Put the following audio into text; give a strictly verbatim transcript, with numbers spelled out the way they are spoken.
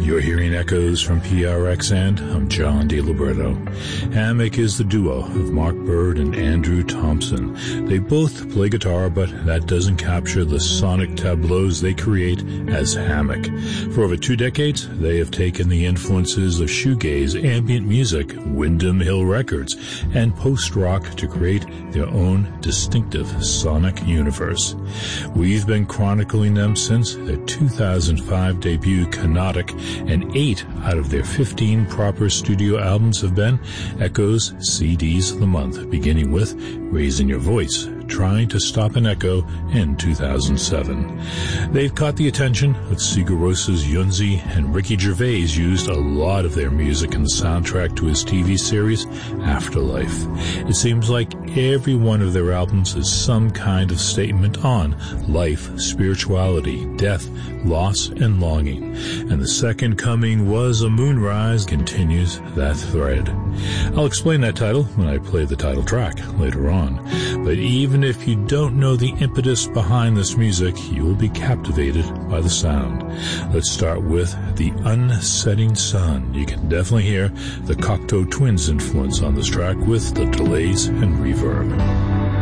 You're hearing echoes from P R X, and I'm John DeLiberto. Hammock is the duo of Mark Bird and Andrew Thompson. They both play guitar, but that doesn't capture the sonic tableaus they create as Hammock. For over two decades, they have taken the influences of shoegaze, ambient music, Windham Hill Records, and post-rock to create their own distinctive sonic universe. We've been chronicling them since their two thousand five debut, Canonic, and eight out of their fifteen proper studio albums have been Echoes C Ds of the month, beginning with Raising Your Voice, Trying to Stop an Echo in two thousand seven. They've caught the attention of Sigur Ros's Yunzi, and Ricky Gervais used a lot of their music in the soundtrack to his T V series Afterlife. It seems like every one of their albums is some kind of statement on life, spirituality, death, loss, and longing. And the second coming was a moonrise continues that thread. I'll explain that title when I play the title track later on. But even if you don't know the impetus behind this music, you will be captivated by the sound. Let's start with The Unsetting Sun. You can definitely hear the Cocteau Twins influence on this track with the delays and reverb.